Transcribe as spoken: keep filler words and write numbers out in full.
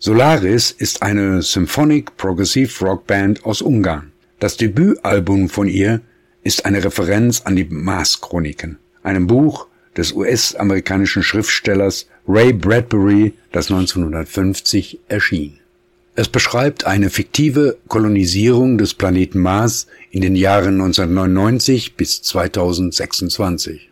Solaris ist eine Symphonic Progressive Rock Band aus Ungarn. Das Debütalbum von ihr ist eine Referenz an die Mars-Chroniken, einem Buch des U S-amerikanischen Schriftstellers Ray Bradbury, das neunzehnhundertfünfzig erschien. Es beschreibt eine fiktive Kolonisierung des Planeten Mars in den Jahren neunzehnhundertneunundneunzig bis zweitausendsechsundzwanzig.